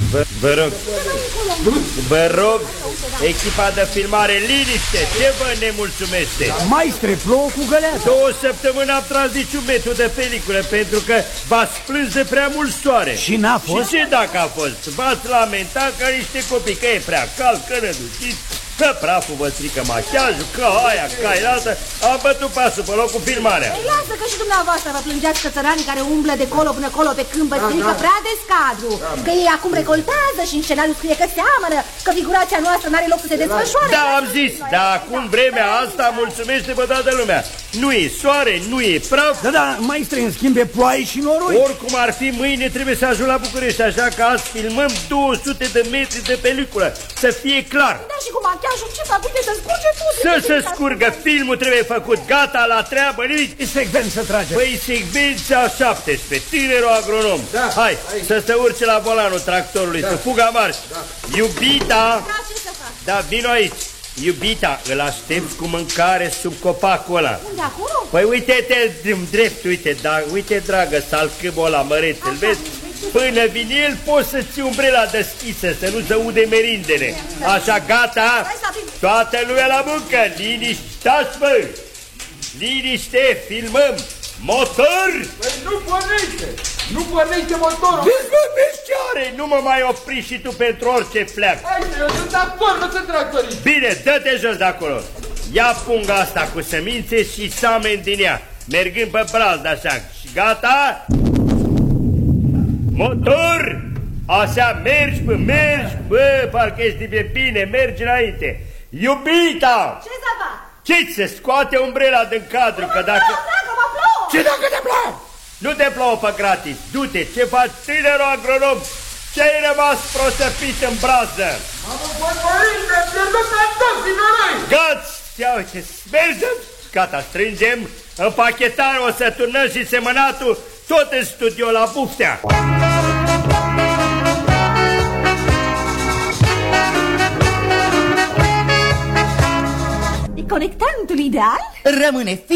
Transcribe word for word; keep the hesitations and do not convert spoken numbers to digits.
Vă, vă rog, vă rog, echipa de filmare, liniște, ce vă nemulțumește? Maestre, plouă cu găleată. Două săptămâni am tras niciun metru de peliculă pentru că v-ați plâns de prea mult soare. Și n-a fost? Și ce dacă a fost? V-ați lamentat ca niște copii, că e prea cald, că răduciți, că praful vă strică machiajul, că aia, că aia altă. Am bătut pasul pe loc cu filmarea. Ei, lasă că și dumneavoastră vă plângeați că țăranii care umblă de colo până colo pe câmp vă strică prea de scadru, că ei acum recoltează și în scenariu scrie că seamănă, că figurația noastră n-are loc să se desfășoare. Da, am zis, dar acum vremea asta mulțumește pe toată lumea. Nu e soare, nu e praf. Da, da, maestre, în schimb e ploaie și noroi. Oricum ar fi, mâine trebuie să ajung la București, așa că azi filmăm două sute de metri de peliculă, să fie clar. Da, și cu machiajul ce fac? Uite, să scurge tu. Să se scurgă, filmul trebuie făcut, gata, la treabă, nimic. E secvență trage. Păi secvența șaptesprezece, tinerul agronom. Da. Hai, hai, să se urce la volanul tractorului, da. Să fugă marș. Da. Iubita, Da, ce să fac? da, vino aici. Iubita, îl aștepți cu mâncare sub copacul ăla. Unde, acolo? Păi uite-te drept, uite, da, uite, dragă, salcâmul ăla măreț, îl vezi? Până vine el, poți să ții umbrela deschisă, să nu se ude merindele. Așa, gata? Toată lumea la muncă, liniștați, mă! Liniște, filmăm! Motor! Păi nu pornește! Nu pornește motorul! Vezi, mă, vezi ce are? Nu mă mai opri și tu pentru orice fleac. Hai, eu sunt actor, nu sunt tractorist! Bine, dă-te jos de acolo. Ia punga asta cu semințe și samen din ea, mergând pe braz, așa. Și gata? Motor! Așa, mergi, bă, mergi, bă, parcă ești de bine, mergi înainte. Iubita! Ce să fac? Ce se scoate umbrela din cadru, că dacă... Dacă mă plouă! Ce dacă te plouă? Nu te plouă pe gratis, du-te, ce faci, tinerul agronom? Ce-ai rămas prosăpit în brază? Mamă, bă, părinte, am pierdut pe toți din noroi! Gați, ia uite, mergem, gata, strângem, împachetare, o să turnăm și semănatul tot în studio la Buftea. Conectantul ideal rămâne